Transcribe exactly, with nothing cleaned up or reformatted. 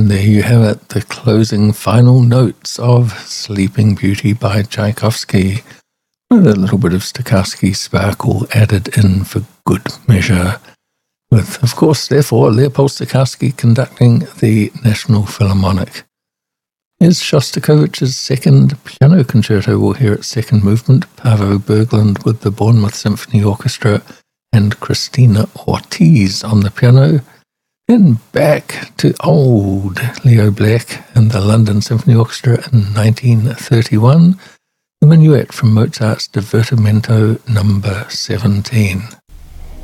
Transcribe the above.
And there you have it, the closing final notes of Sleeping Beauty by Tchaikovsky, with a little bit of Stokowski sparkle added in for good measure, with, of course, therefore, Leopold Stokowski conducting the National Philharmonic. Here's Shostakovich's second piano concerto. We'll hear its second movement, Paavo Berglund with the Bournemouth Symphony Orchestra and Christina Ortiz on the piano. Then back to old Leo Black and the London Symphony Orchestra in nineteen thirty-one, the Minuet from Mozart's Divertimento number seventeen.